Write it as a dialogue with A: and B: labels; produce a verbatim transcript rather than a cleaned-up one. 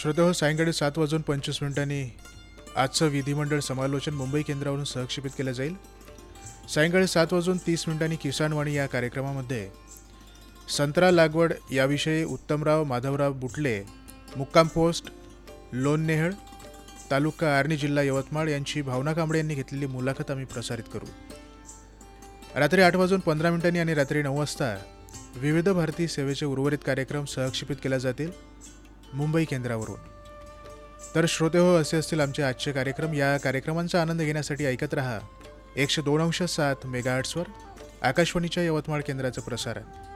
A: श्रोतेहो, सायंकाळी सात वाजून पंचवीस मिनिटांनी आजचं विधिमंडळ समालोचन मुंबई केंद्रावरून सहक्षेपित केलं जाईल. सायंकाळी सात वाजून तीस मिनिटांनी किसानवाणी या कार्यक्रमामध्ये संत्रा लागवड याविषयी उत्तमराव माधवराव बुटले, मुक्काम पोस्ट लोणनेहळ, तालुका आर्णी, जिल्हा यवतमाळ यांची भावना कांबळे यांनी घेतलेली मुलाखत आम्ही प्रसारित करू. रात्री आठ वाजून पंधरा मिनिटांनी आणि रात्री नऊ वाजता विविध भारती सेवेचे उर्वरित कार्यक्रम सहक्षेपित केले जातील मुंबई केंद्रावरून. तर श्रोतेहो, असे असतील आमचे आजचे कार्यक्रम. या कार्यक्रमांचा आनंद घेण्यासाठी ऐकत रहा एकशे दोन अंश सात मेगाहर्ट्सवर आकाशवाणीच्या यवतमाळ केंद्राचं प्रसारण.